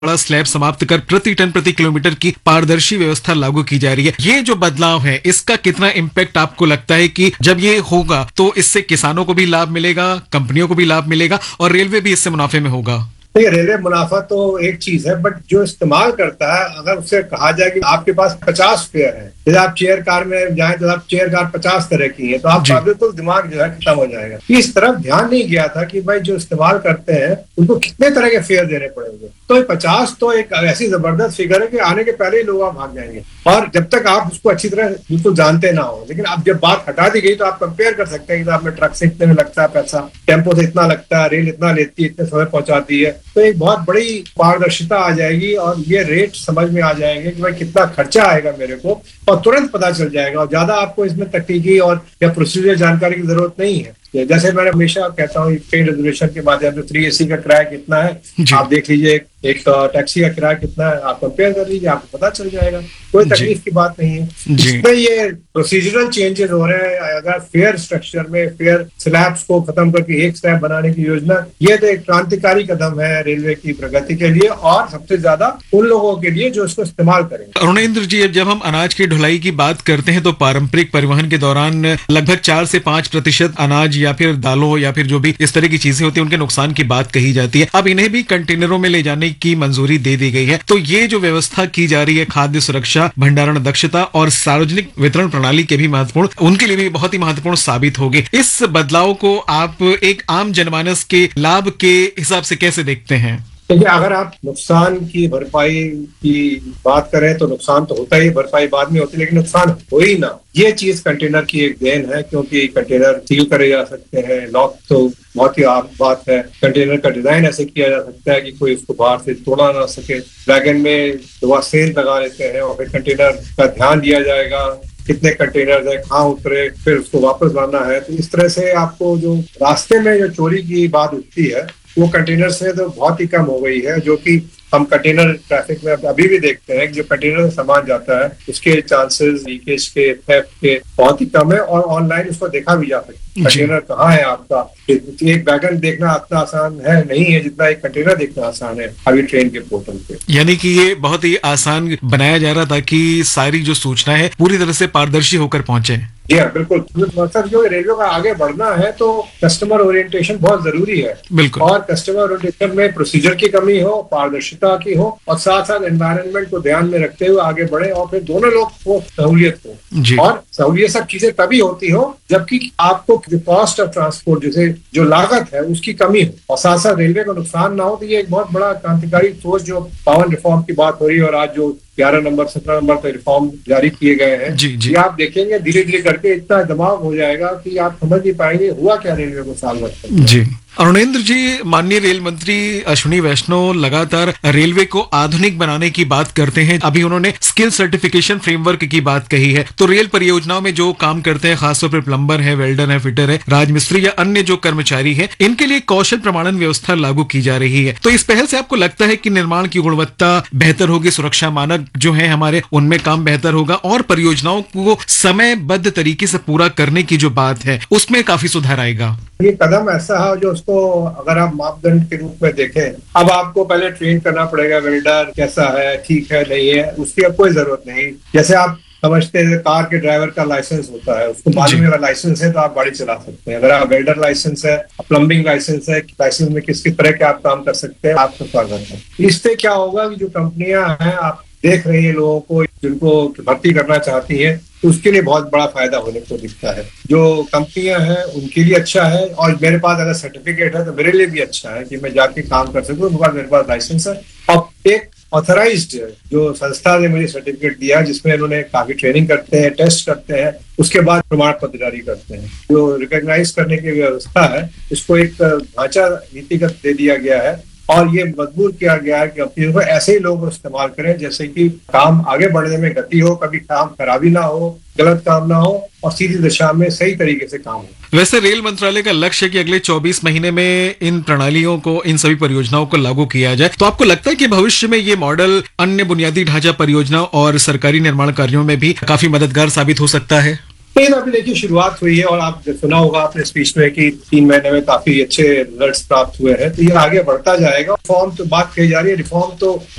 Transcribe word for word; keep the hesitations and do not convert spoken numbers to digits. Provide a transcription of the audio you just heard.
बड़ा स्लैब समाप्त कर प्रति टन प्रति किलोमीटर की पारदर्शी व्यवस्था लागू की जा रही है। ये जो बदलाव है, इसका कितना इम्पैक्ट आपको लगता है कि जब ये होगा तो इससे किसानों को भी लाभ मिलेगा, कंपनियों को भी लाभ मिलेगा और रेलवे भी इससे मुनाफे में होगा? नहीं, रेलवे मुनाफा तो एक चीज है, बट जो इस्तेमाल करता है, अगर उससे कहा जाए कि आपके पास पचास फेयर है, यदि आप चेयर कार में जाएं तो आप चेयर कार पचास तरह की है, तो आपका बिल्कुल दिमाग जो है खत्म हो जाएगा। इस तरफ ध्यान नहीं गया था कि भाई जो इस्तेमाल करते हैं उनको कितने तरह के फेयर देने पड़ेंगे। तो ये पचास तो एक ऐसी जबरदस्त फिगर है कि आने के पहले ही लोग आप भाग जाएंगे, और जब तक आप उसको अच्छी तरह बिल्कुल जानते ना हो। लेकिन अब जब बात हटा दी गई तो आप कंपेयर कर सकते हैं कि आपने ट्रक से इतने में लगता है पैसा, टेम्पो से इतना लगता है, रेल इतना लेती है, इतने समय पहुंचाती है। तो एक बहुत बड़ी पारदर्शिता आ जाएगी और ये रेट समझ में आ जाएंगे कि भाई कितना खर्चा आएगा मेरे को, और तुरंत पता चल जाएगा। और ज्यादा आपको इसमें तकनीकी और या प्रोसीजर जानकारी की जरूरत नहीं है। जैसे मैंने हमेशा कहता हूँ, ट्रेन रिजर्वेशन के माध्यम से थ्री एसी का किराया कितना है आप देख लीजिए, एक टैक्सी का किराया कितना है आप कंपेयर कर लीजिए, आपको पता चल जाएगा। कोई तकलीफ की बात नहीं है। इसमें ये प्रोसीजरल चेंजेस हो रहे हैं। अगर फेयर स्ट्रक्चर में फेयर स्लैब्स को खत्म करके एक स्लैब बनाने की योजना, ये तो एक क्रांतिकारी कदम है रेलवे की प्रगति के लिए, और सबसे ज्यादा उन लोगों के लिए जो इसको इस्तेमाल करेंगे। अरुणेंद्र जी, जब हम अनाज की ढुलाई की बात करते हैं तो पारंपरिक परिवहन के दौरान लगभग चार से पांच प्रतिशत अनाज या फिर दालों या फिर जो भी इस तरह की चीजें होती है उनके नुकसान की बात कही जाती है। अब इन्हें भी कंटेनरों में ले जाने की मंजूरी दे दी गई है। तो ये जो व्यवस्था की जा रही है, खाद्य सुरक्षा, भंडारण दक्षता और सार्वजनिक वितरण प्रणाली के भी महत्वपूर्ण, उनके लिए भी बहुत ही महत्वपूर्ण साबित होगी। इस बदलाव को आप एक आम जनमानस के लाभ के हिसाब से कैसे देखते हैं? देखिए, अगर आप नुकसान की भरपाई की बात करें तो नुकसान तो होता ही, भरपाई बाद में होती है, लेकिन नुकसान हो ही ना, ये चीज कंटेनर की एक देन है। क्योंकि कंटेनर सील करे जा सकते हैं, लॉक तो बहुत ही आम बात है। कंटेनर का डिजाइन ऐसे किया जा सकता है कि कोई उसको बाहर से तोड़ा ना सके। वैगन में दवा सेल लगा लेते हैं और फिर कंटेनर का ध्यान दिया जाएगा कितने कंटेनर है, कहाँ उतरे, फिर उसको वापस लाना है। तो इस तरह से आपको जो रास्ते में जो चोरी की बात उठती है वो कंटेनर से तो बहुत ही कम हो गई है। जो कि हम कंटेनर ट्रैफिक में अभी भी देखते हैं कि जो कंटेनर से सामान जाता है उसके चांसेस लीकेज के, थेफ्ट के बहुत ही कम है, और ऑनलाइन उसको देखा भी जा सकता है कंटेनर कहाँ है आपका। एक वैगन देखना इतना आसान है नहीं है जितना एक कंटेनर देखना आसान है अभी ट्रेन के पोर्टल पे। यानी कि ये बहुत ही आसान बनाया जा रहा था कि सारी जो सूचना है पूरी तरह से पारदर्शी होकर पहुंचे। जी हाँ, बिल्कुल। मकसद जो रेलवे का आगे बढ़ना है तो कस्टमर ओरिएंटेशन बहुत जरूरी है। बिल्कुल। और कस्टमर ओरिएंटेशन में प्रोसीजर की कमी हो, पारदर्शिता की हो, और साथ साथ एनवायरनमेंट को ध्यान में रखते हुए आगे बढ़े, और फिर दोनों लोग को सहूलियत हो। और सहूलियत सब चीजें तभी होती हो जबकि आपको कॉस्ट ऑफ ट्रांसपोर्ट, जैसे जो लागत है उसकी कमी हो, और साथ साथ रेलवे को नुकसान ना हो। तो ये एक बहुत बड़ा क्रांतिकारी सोच जो पावन रिफॉर्म की बात हो रही है, और आज जो ग्यारह नंबर सत्रह नंबर पे रिफॉर्म जारी किए गए हैं, जी, जी। ये आप देखेंगे धीरे धीरे करके इतना दबाव हो जाएगा कि आप समझ नहीं पाएंगे हुआ क्या रेलवे को साल भर। जी अरुणेंद्र जी, माननीय रेल मंत्री अश्विनी वैष्णव लगातार रेलवे को आधुनिक बनाने की बात करते हैं। अभी उन्होंने स्किल सर्टिफिकेशन फ्रेमवर्क की बात कही है। तो रेल परियोजनाओं में जो काम करते हैं, खासतौर पर प्लम्बर है, वेल्डर है, फिटर है, राजमिस्त्री या अन्य जो कर्मचारी है, इनके लिए कौशल प्रमाणन व्यवस्था लागू की जा रही है। तो इस पहल से आपको लगता है कि निर्माण की गुणवत्ता बेहतर होगी, सुरक्षा मानक जो है हमारे उनमें काम बेहतर होगा, और परियोजनाओं को समयबद्ध तरीके से पूरा करने की जो बात है उसमें काफी सुधार आएगा? ये कदम ऐसा है जो उसको अगर आप मापदंड के रूप में देखें, अब आपको पहले ट्रेन करना पड़ेगा वेल्डर कैसा है, ठीक है नहीं है, उसकी अब कोई जरूरत नहीं। जैसे आप समझते हैं कार के ड्राइवर का लाइसेंस होता है, उसको मालूम है लाइसेंस है तो आप गाड़ी चला सकते हैं। अगर आप वेल्डर लाइसेंस है, प्लम्बिंग लाइसेंस है, लाइसेंस में किस किस तरह के आप काम कर सकते हैं, आपका स्वागत है। इससे क्या होगा कि जो कंपनियां हैं, आप देख रही है लोगों को जिनको भर्ती करना चाहती है, तो उसके लिए बहुत बड़ा फायदा होने को दिखता है। जो कंपनियां हैं उनके लिए अच्छा है, और मेरे पास अगर सर्टिफिकेट है तो मेरे लिए भी अच्छा है कि मैं जाके काम कर सकूं। मेरे पास लाइसेंस है, और एक ऑथराइज्ड जो संस्था ने मुझे सर्टिफिकेट दिया जिसमें इन्होंने काफी ट्रेनिंग करते हैं, टेस्ट करते हैं, उसके बाद प्रमाण पत्र जारी करते हैं। जो रिकॉग्नाइज करने की व्यवस्था है इसको एक ढांचा नीतिगत दे दिया गया है, और ये मजबूर किया गया है कि अपनी को ऐसे ही लोग इस्तेमाल करें जैसे कि काम आगे बढ़ने में गति हो, कभी काम खराबी ना हो, गलत काम ना हो, और सीधी दिशा में सही तरीके से काम हो। वैसे रेल मंत्रालय का लक्ष्य है कि अगले चौबीस महीने में इन प्रणालियों को, इन सभी परियोजनाओं को लागू किया जाए। तो आपको लगता है कि भविष्य में ये मॉडल अन्य बुनियादी ढांचा परियोजना और सरकारी निर्माण कार्यों में भी काफी मददगार साबित हो सकता है? लेकिन अभी देखिए शुरुआत हुई है और आप सुना होगा आपने स्पीच में कि तीन महीने में काफी अच्छे रिजल्ट्स प्राप्त हुए हैं, तो ये आगे बढ़ता जाएगा। रिफॉर्म तो बात कही जा रही है, रिफॉर्म तो